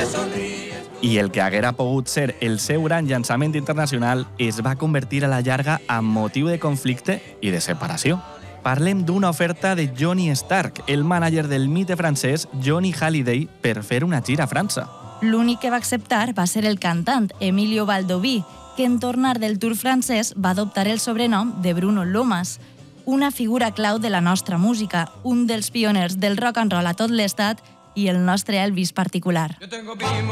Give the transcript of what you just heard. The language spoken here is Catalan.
I el que haguera pogut ser el seu gran llançament internacional es va convertir a la llarga en motiu de conflicte i de separació. Parlem d'una oferta de Johnny Stark, el mànager del mite francès Johnny Hallyday, per fer una gira a França. L'únic que va acceptar va ser el cantant Emilio Baldoví, que en tornar del tour francès va adoptar el sobrenom de Bruno Lomas, una figura clau de la nostra música, un dels pioners del rock and roll a tot l'estat i el nostre Elvis particular.